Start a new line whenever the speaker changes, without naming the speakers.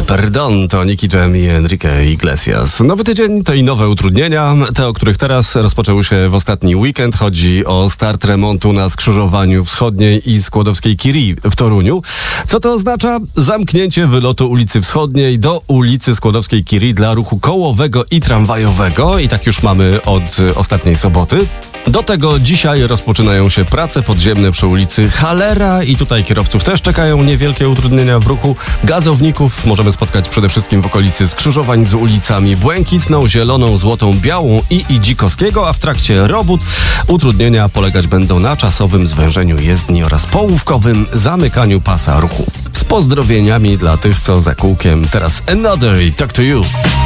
Perdón, to Nicky Jam i Enrique Iglesias. Nowy tydzień to i nowe utrudnienia, te, o których teraz rozpoczęły się w ostatni weekend. Chodzi o start remontu na skrzyżowaniu Wschodniej i Skłodowskiej Curie w Toruniu. Co to oznacza? Zamknięcie wylotu ulicy Wschodniej do ulicy Skłodowskiej Curie dla ruchu kołowego i tramwajowego. I tak już mamy od ostatniej soboty. Do tego dzisiaj rozpoczynają się prace podziemne przy ulicy Hallera i tutaj kierowców też czekają niewielkie utrudnienia w ruchu. Gazowników możemy spotkać przede wszystkim w okolicy skrzyżowań z ulicami Błękitną, Zieloną, Złotą, Białą i Dzikowskiego, a w trakcie robót utrudnienia polegać będą na czasowym zwężeniu jezdni oraz połówkowym zamykaniu pasa ruchu. Z pozdrowieniami dla tych, co za kółkiem. Teraz Another i Talk to You.